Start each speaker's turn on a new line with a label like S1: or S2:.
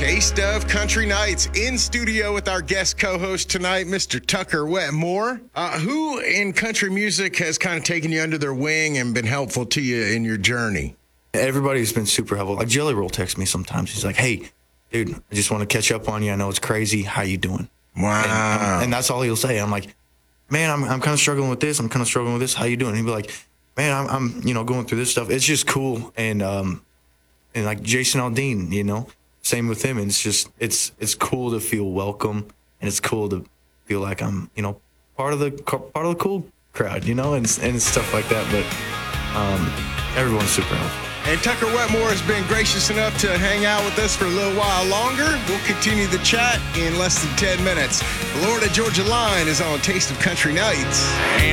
S1: Taste of Country Nights in studio with our guest co-host tonight, Mr. Tucker Wetmore. Who in country music has kind of taken you under their wing and been helpful to you in your journey?
S2: Everybody's been super helpful. Like Jelly Roll texts me sometimes. He's like, "Hey, dude, I just want to catch up on you. I know it's crazy. How you doing?"
S1: Wow.
S2: And that's all he'll say. I'm like, "Man, I'm kind of struggling with this. I'm kind of struggling with this. How you doing?" He'd be like, "Man, I'm going through this stuff. It's just cool." And like Jason Aldean, same with him. And it's just it's cool to feel welcome, and it's cool to feel like I'm part of the cool crowd, and stuff like that. But everyone's super helpful.
S1: And Tucker Wetmore has been gracious enough to hang out with us for a little while longer. We'll continue the chat in less than 10 minutes. Florida Georgia Line is on Taste of Country Nights. And